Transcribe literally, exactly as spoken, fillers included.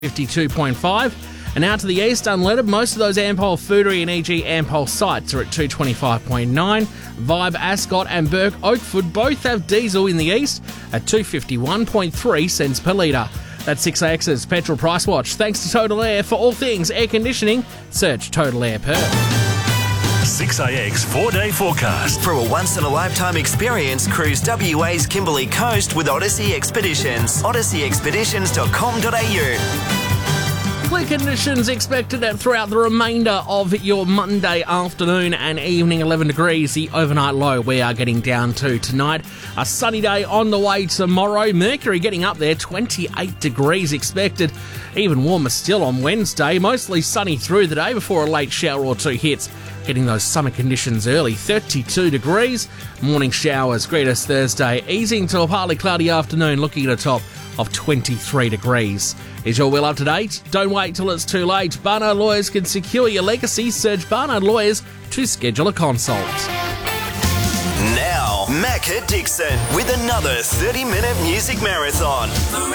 fifty-two point five. And out to the east, unleaded, most of those Ampol Foodary and E G Ampol sites are at two twenty-five point nine. Vibe, Ascot and Burke Oakford both have diesel in the east at two fifty-one point three cents per litre. That's six A X's Petrol Price Watch. Thanks to Total Air for all things air conditioning. Search Total Air Perth. six A X four-day forecast. For a once-in-a-lifetime experience, cruise W A's Kimberley Coast with Odyssey Expeditions. odyssey expeditions dot com dot a u. Clear conditions expected throughout the remainder of your Monday afternoon and evening. eleven degrees, the overnight low we are getting down to tonight. A sunny day on the way tomorrow. Mercury getting up there, twenty-eight degrees expected. Even warmer still on Wednesday. Mostly sunny through the day before a late shower or two hits. Getting those summer conditions early, thirty-two degrees. Morning showers greet us Thursday, easing to a partly cloudy afternoon, looking at a top of twenty-three degrees. Is your will up to date? Don't wait till it's too late. Barnard Lawyers can secure your legacy. Search Barnard Lawyers to schedule a consult. Now, Macca Dixon with another thirty-minute music marathon.